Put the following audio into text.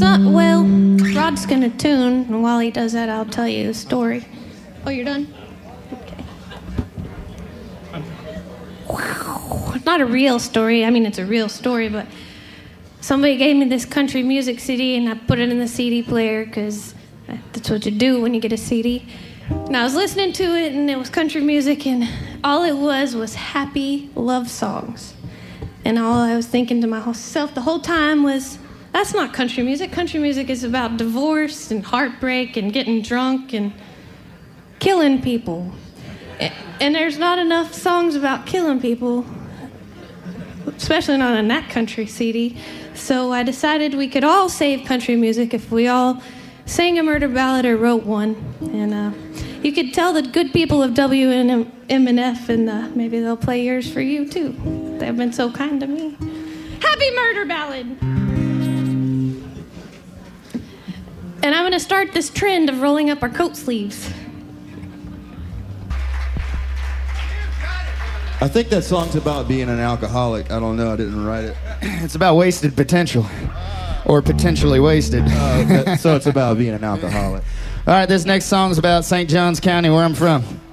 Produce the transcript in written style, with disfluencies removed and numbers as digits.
Well, Rod's gonna tune, and while he does that, I'll tell you a story. Oh, you're done? Okay. It's not a real story. I mean, it's a real story, but somebody gave me this country music CD, and I put it in the CD player because that's what you do when you get a CD. And I was listening to it, and it was country music, and all it was happy love songs. And all I was thinking to myself the whole time was, that's not country music. Country music is about divorce and heartbreak and getting drunk and killing people. And there's not enough songs about killing people, especially not on that country CD. So I decided we could all save country music if we all sang a murder ballad or wrote one. And you could tell the good people of WMNF, and maybe they'll play yours for you too. They've been so kind to me. Happy Murder Ballad! And I'm going to start this trend of rolling up our coat sleeves. I think that song's about being an alcoholic. I don't know. I didn't write it. It's about wasted potential. Or potentially wasted. So it's about being an alcoholic. All right, this next song's about St. Johns County, where I'm from.